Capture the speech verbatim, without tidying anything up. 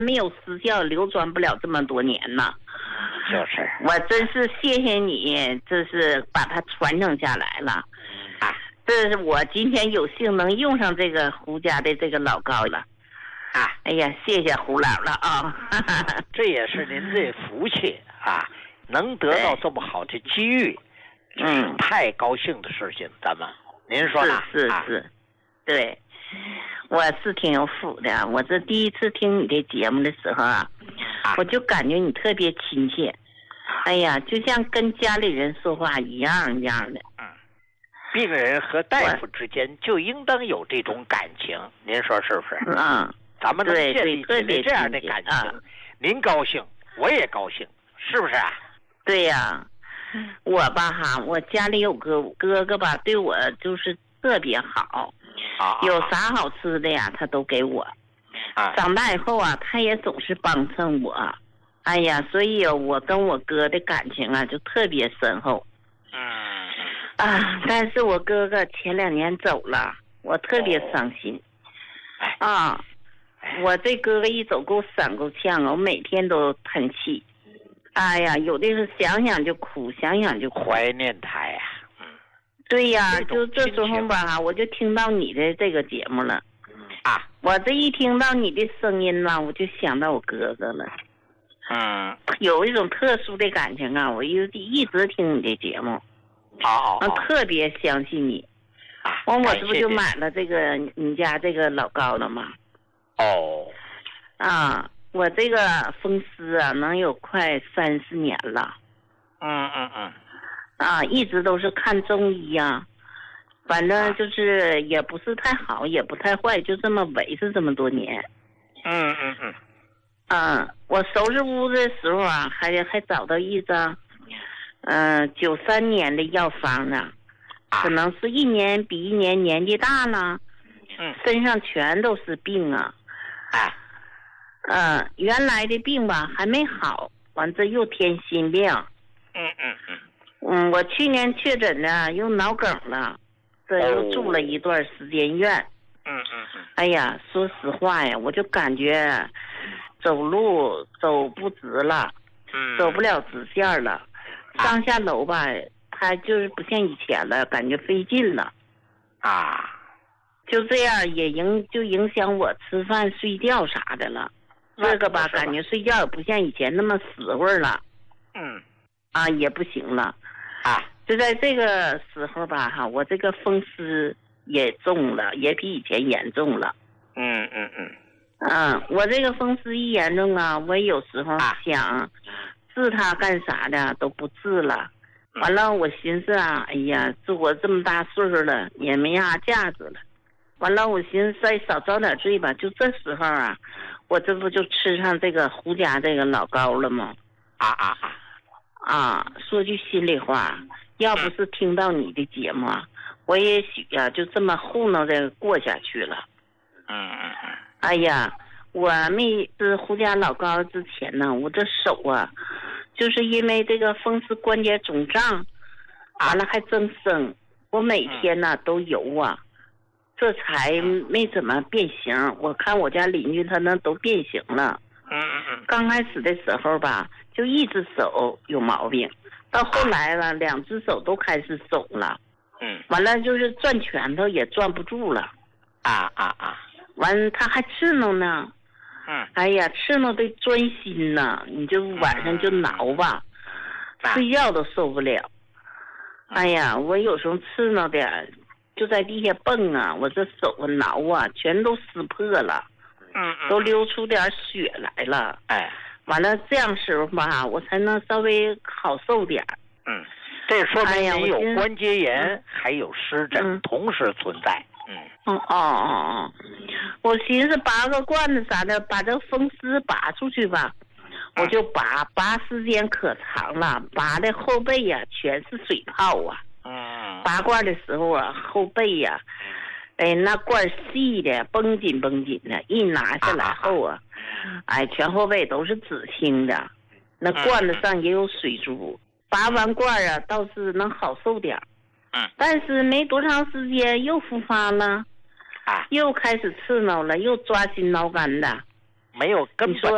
没有私教流传不了这么多年呢。 就是， 我真是谢谢你，这是把它传承下来了。 啊， 这是我今天有幸能用上这个胡家的这个老高了。 啊， 哎呀，谢谢胡老了啊！ 这也是您的福气啊，能得到这么好的机遇，这是太高兴的事情。咱们，您说呢？ 是是是，啊、对，我是挺有福的。我这第一次听你的节目的时候啊，啊我就感觉你特别亲切。哎呀，就像跟家里人说话一样一样的。 嗯，病人和大夫之间就应当有这种感情，您说是不是？ 嗯。 咱们能建立起来这样的感情， 啊、 您高兴，我也高兴，是不是啊？ 对呀、啊，我吧哈，我家里有个哥哥吧，对我就是特别好， 啊、 有啥好吃的呀，他都给我。 啊， 长大以后啊，他也总是帮衬我。哎呀，所以我跟我哥的感情啊，就特别深厚。 嗯。 啊，但是我哥哥前两年走了，我特别伤心。 哦、 啊。我这哥哥一走够闪够呛啊！我每天都叹气，哎呀，有的是想想就哭，想想就哭。 怀念他呀，嗯， 对呀，就这时候吧，我就听到你的这个节目了， 啊， 我这一听到你的声音呢，我就想到我哥哥了， 嗯， 有一种特殊的感情啊，我一一直听你的节目， 好、 哦，特别相信你，完、啊、我这不就买了这个你家这个老高了吗？ 哦， 啊，我这个风湿啊，能有快三十年了。 嗯嗯嗯。 啊，一直都是看中医呀、啊，反正就是也不是太好，也不太坏，就这么维持这么多年。 嗯嗯嗯。 嗯，我收拾屋子的时候啊，还还找到一张，嗯，九三年的药方呢，可能是一年比一年年纪大了， 嗯， 身上全都是病啊。 啊， 嗯，原来的病吧还没好，完这又添新病。 嗯嗯嗯。 嗯，我去年确诊的又脑梗了，这又住了一段时间院。 嗯嗯嗯。 哎呀，说实话呀，我就感觉走路走不直了， 嗯， 走不了直线了，上下楼吧，它就是不像以前了，感觉费劲了。 啊。 就这样也影就影响我吃饭睡觉啥的了，这个吧感觉睡觉也不像以前那么死会儿了， 嗯， 啊也不行了， 啊， 就在这个时候吧哈，我这个风湿也重了，也比以前严重了， 嗯嗯嗯， 嗯，我这个风湿一严重啊，我有时候想治它干啥的都不治了，完了我寻思啊，哎呀，这我这么大岁数了也没啥价值了。完了，我寻思再少遭点罪吧。就这时候啊，我这不就吃上这个胡家这个老高了吗？ 啊啊啊！ 啊，说句心里话，要不是听到你的节目啊，我也许啊就这么糊弄着过下去了。 嗯嗯嗯。 哎呀，我没吃胡家老高之前呢，我这手啊，就是因为这个风湿关节肿胀，完了还增生，我每天呢都游啊。这才没怎么变形，我看我家邻居他那都变形了。 嗯嗯嗯。 刚开始的时候吧，就一只手有毛病，到后来了，两只手都开始肿了。 嗯。 完了就是攥拳头也攥不住了。 啊啊啊！ 完他还刺挠呢。 嗯。 哎呀，刺挠的钻心呐，你就晚上就挠吧， 嗯、 睡觉都受不了。哎呀，我有时候刺挠的。就在地下蹦啊，我这手啊挠啊，全都撕破了， 嗯嗯， 都流出点血来了。 哎， 完了这样时候吧，我才能稍微好受点。 嗯，这说明你有关节炎， 哎、 还有湿疹、嗯、同时存在。嗯， 哦哦哦哦，我寻思拔个罐子啥的，把这风湿拔出去吧，我就拔，拔时间可长了，拔的后背呀、啊、全是水泡啊。 嗯， 拔罐的时候啊，后背呀、啊，哎，那罐细的，绷紧绷紧的，一拿下来后啊，啊哎，全后背都是紫青的，那罐子上也有水珠。拔完罐啊，倒是能好受点儿， 嗯， 但是没多长时间又复发了， 啊， 又开始刺挠了，又抓心挠肝的。 没有根本